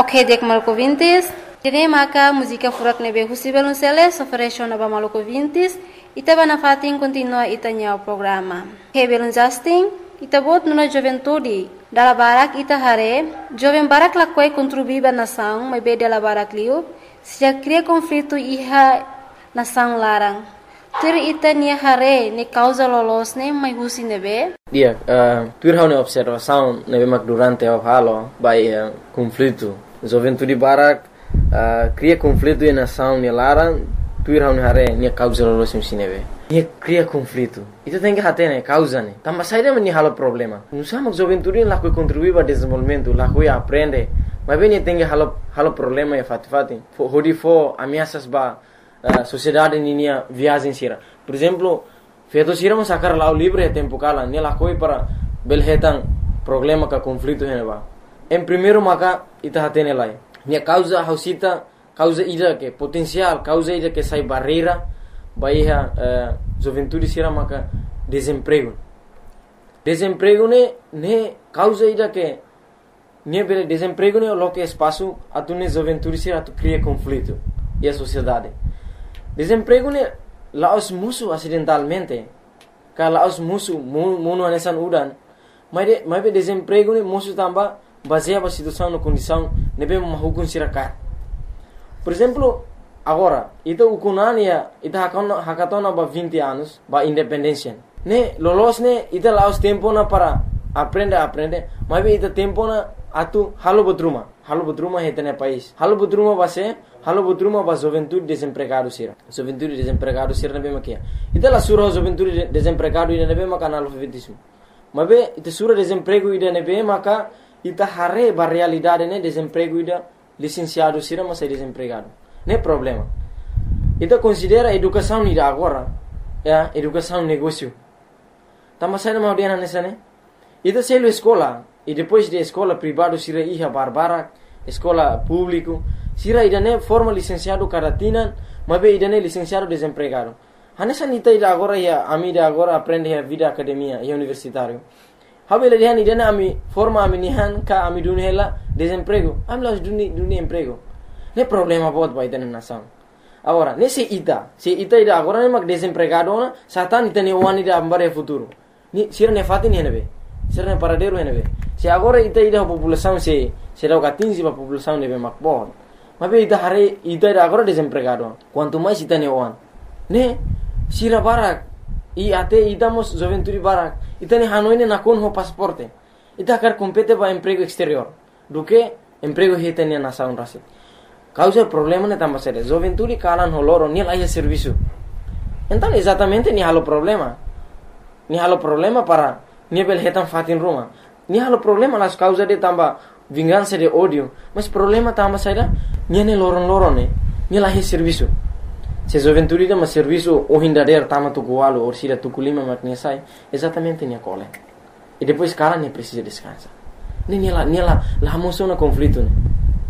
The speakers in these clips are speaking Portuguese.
Ok, dek malco vintis. Dine maka música furak nebe husibel unseles ofereciona ba malco vintis. Ita ba na fatin continua ita nya o programa. Hebelun Justin, ita bot nuna juventude. Dala barak ita hare, jovem barak lakwai contribuiba nação, mas be dala barak liu, se já cria conflito iha nação larang. Tur ita nia hare ne causa lolos ne mai husi nebe. Dia, tur hau ne observação nebe mak durante o halo by conflito. Juventude barak cria conflito e nação ne larang, tur hau ne hare ne causa lolos nebe. Ia cria conflito. Itu tem que hater né, causa né. Também sai daí nem halo problema. Não sabemos juventude lá que contribui para desenvolvimento, lá que aprende. Mas bem tem que halo problema e fati. Hodi fo ameaças ba sociedade ninia viagem sira. Por exemplo, feito sira mas sacar lá o livro é tempo cala, nem lá coi para belhetan problema ka conflito né ba. Em primeiro maka ita hater né lá. Nia causa hausita, causa ida que potencial, causa ida que sai barreira. Bahia juventude sira maka desemprego ne causa ida que ne bele desemprego ne lo que espaço atune juventude sira tu cria conflito e a sociedade desemprego ne laos musu acidentalmente ka laos musu mono anesan udan mas be desemprego ne musu tamba baseia ba situação no condição ne be mahukun sira ka por exemplo. Agora, ita ukunania, ita hakatona ba 20 anos, ba independência. Ne, lolos ne, ita laos tempo na para aprende, mas be ita tempo na atu halo botruma hetene país. Halo botruma ba juventude desempregado sira. Juventude desempregado sira na be makia. Ita la sura juventude desempregado ida na be maka analfabetismo. Mas be ita sura desemprego ida na be maka ita hare ba realidade ne desemprego ida licenciado sira mas é desempregado. Não é problema. Então considera a educação ida agora, educação negócio. Tama sai na audiência nessa né? Então se escola e depois de escola privado sira iha barbara, escola público, sira ida né forma licenciado caratina, mas be ida né licenciado desempregado. Hanessa nita ida agora ia amida agora aprende a vida academia e universitário. Habela dia ida né ami forma ami nihan ka ami dunela desemprego. Am las duni emprego. Não é problema pode vai ter na nação. Agora, nesse ida agora nem mag desempregado na, satan ita ne one ida ambare futuro. Ni sira ne fati ne nebe. Sira ne paradeiro ne nebe. Se agora ita a população se dá gatinzi a população nebe mag bom. Mas be ita agora desempregado. Quanto mais ita ne one. Ne sira barak e até idamos juventude barak. Ita ne hanoi ne nakon ho pasaporte. Ita quer compete para emprego exterior. Do que emprego hita ne nação rasit. Causa problema ne tambah sério. Juventude kalan holoro ni lá serviço. Então exatamente ni halo problema. Ni halo problema para ni bel hetan fatin Roma. Ni halo problema las causa de tambah vingança de ódio. Mas problema tambah sério ni ne loron ne. Ni lá serviço. Se juventude de mas serviço o hindader tama tu gualo ou sira tu kulima makne sai. Exatamente ni cole. E depois kalan ne precisa descansar. Ni lá moço na conflito ne.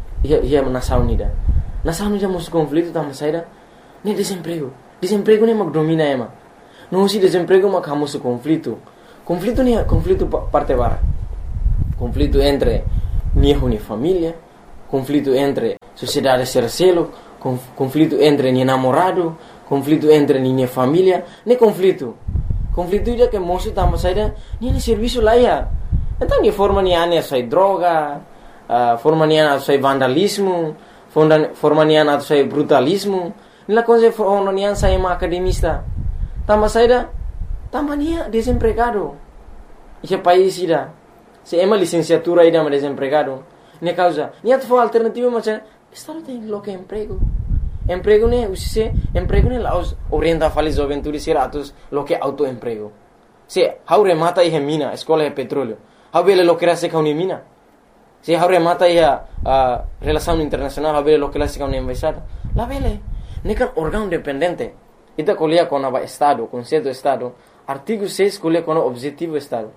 Ia nação nida. Nação nida musu conflito tama saida. Ne desemprego. Desemprego ne mag domina ema. Não se desemprego mag hamusu conflito. Conflito ne conflito parte bara. Conflito entre ni família, conflito entre sociedade sercelo, conflito entre ni namorado, conflito entre ni família, ne conflito. Conflito ida que musu tama saida ni serviço lá ia. Então ni forma ni ane sai droga. Forma nian atau sai vandalismo, forma nian atau sai brutalismo. Nila coisa forma nian sai uma academista. Tama saida, tama nia desempregado. Esse país ida, se ema licenciatura ida mas desempregado. Nia causa, nia tu alternativa macam, estado tem lo que emprego. Emprego ne usise, emprego ne laos orienta fali juventude siratus lo que autoemprego. Se haure mata ihe mina, escola é petróleo. Haubele lo que rase kauni mina. Se haure mata ia relação internacional a ver lo que la siga una embaixada la vele nekan órgão independente ita colia com o estado conceito estado artigo 6 colia com o objetivo estado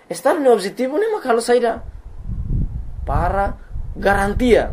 no objetivo nem makalo saída para garantia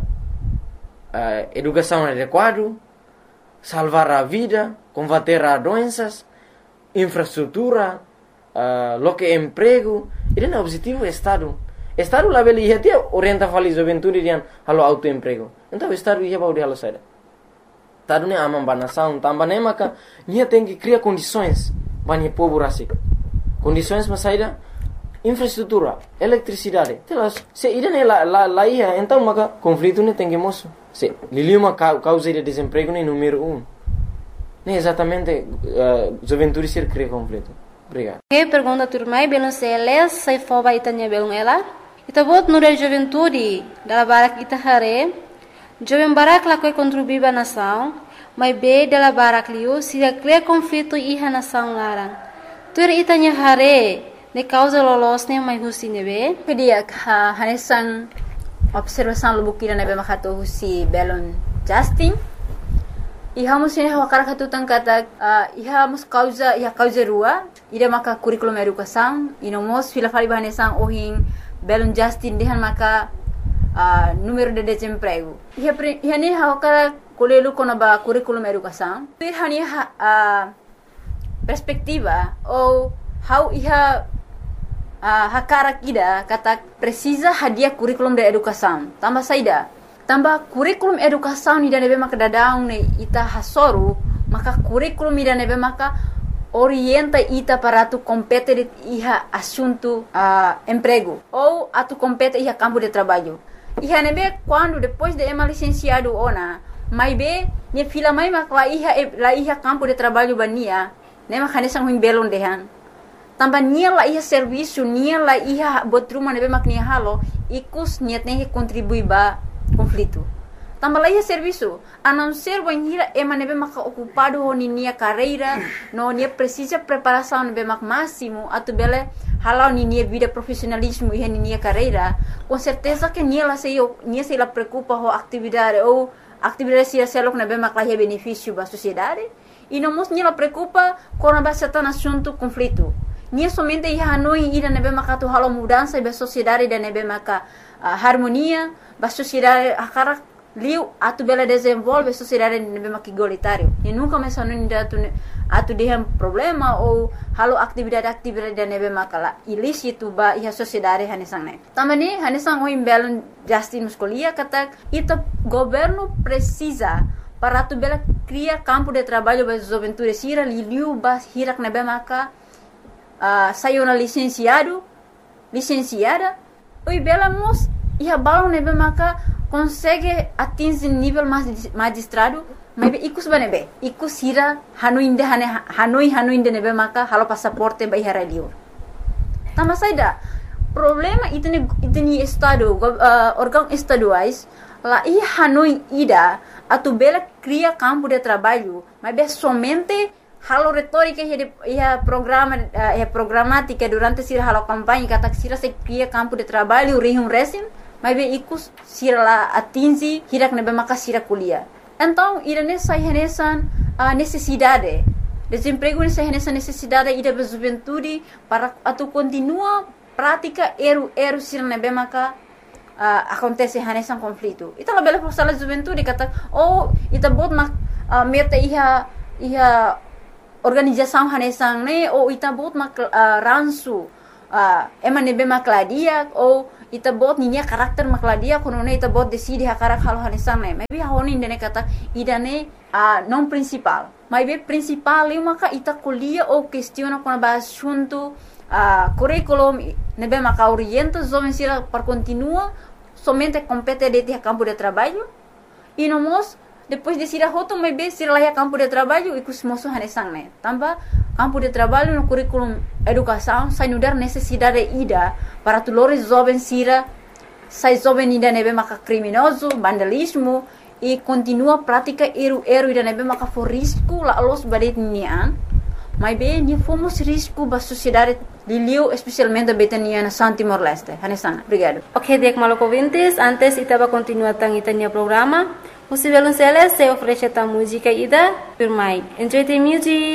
educação adequada salvar a vida combater a doenças infraestrutura lo que emprego esse é o objetivo do estado. Estado lá beli ia tia orienta fali juventude rian halo autoemprego. Então estado ia bau de halo saida. Estado ne amam banação, tambah ne maka nia tem que criar condições bani povo rasik. Condições mas saida infraestrutura, eletricidade. Telas, se ida ne lá ia, então maka conflito ne tem que moço. Se liliu uma causa de desemprego ne número 1. Ne exatamente juventude ser cria conflito. Obrigado. Que pergunta turmai belum seles sai foba itanya belum ela. Ita bot no da juventude da barak ita hare. Jovem barak la koi contribuir ba nação, mas be da barak liu se cria conflito iha nação larang. Tur itanya hare ne causa lolos ne mai husi nebe. Kedia hanesan observação lubukira nebe makato husi belon Justin. Iha mus ini hawakara katutan kata iha mus causa rua ida maka curriculum educação ino mos fila fali bahanesan ohin belon Justin dehan maka número de desemprego iha ni hawakara kolelu kono ba curriculum educação iha ni perspectiva ou how iha hakara kida kata precisa hadiah curriculum de educação tambah saida tambah kurikulum educação ni nebe maka dadaung ne ita hasoru maka kurikulum ni nebe maka orienta ita para tu compete iha assunto emprego ou atu compete iha campo de trabalho iha nebe quando depois de ema licenciado ona mai be ne fila mai maka la iha campo de trabalho bania ne maka nesang huing belon dehan tambah nia la iha serviço nia la iha botruma nebe mak nia halo ikus niat ne contribui ba conflito. Tambah lagi serviço, a não ser banhira ema nebe maka ocupado honi nia carreira, no nia precisa preparação nebe mak máximo, atu bele halau ni nia vida profissionalismo e nia carreira, com certeza que nia se la preocupa ho atividade ou atividade se selok nebe mak lahi benefício ba sociedade, e não mos nia la preocupa com a certa assunto conflito. Nia somente ia hanoi ida nebe maka tu halau mudança ba sociedade da nebe maka harmonia ba sociedade akara liu atu bela desenvolve sociedade nebe maka igualitário e nunca mais anu atu dehem problema ou halo atividade da nebe maka la ilícito ba ia sociedade hanesang ne tamani hanesang o imbelon Justin muscolia kata ita governo precisa para tu bela cria campo de trabalho ba juventude sira liu ba hirak nebe maka sayona licenciada oi bela mos ia balon nebe maka consegue atingir nível magistrado mas ikus banebe ikus hira hanoi inde nebe maka halo passaporte ba ihara liur tama saida problema itni estado órgão estaduais lá i hanoi ida atu bela cria campo de trabalho mas somente halo retórica ia programática durante sira halo campanha kata sira se cria campo de trabalho rihum resim mas ikus sira la atingi hirak nebe maka sira kuliah então irane sai renesan necessidade desemprego nessa necessidade ida ba juventude para atu continua prática eru sira nebe maka acontece renesan conflito ita la bela força la juventude kata ita bot meta iha organização hanesang ne ou ita bot ransu ema nebe makladia ou ita bot ninya karakter makladia kono ne ita bot decide hakarak halo hanesang ne maybe honi indene kata idane non principal maybe principal li maka ita kuliah ou questiona kono ba assunto curriculum nebe maka orienta jovem sira para continua somente compete de campo de trabalho e nomos depois de sira hoto maybe sira lá campo de trabalho e cosmoso hanesang ne tambah campo de trabalho no curriculum educação sai nudar necessidade ida para tulores jovem sira sai jovem ida nebe maka criminoso vandalismo e continua prática eru ida nebe maka for risco la los badet nian mas bem ni fomos risco ba sociedade liliu especialmente betania na San Timor Leste hanesang obrigado. Ok, dek maloko vintes antes itaba continua tang itanya programa. Musivelun Celes se oferece ta música ida per mai. Enjoy the music.